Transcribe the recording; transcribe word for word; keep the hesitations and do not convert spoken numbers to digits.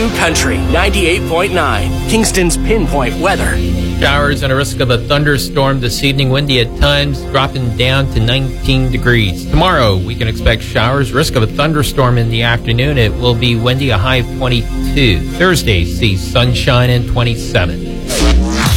New Country ninety-eight point nine, Kingston's pinpoint weather. Showers and a risk of a thunderstorm this evening. Windy at times, dropping down to nineteen degrees. Tomorrow, we can expect showers, risk of a thunderstorm in the afternoon. It will be windy, a high of twenty-two. Thursday sees sunshine and twenty-seven.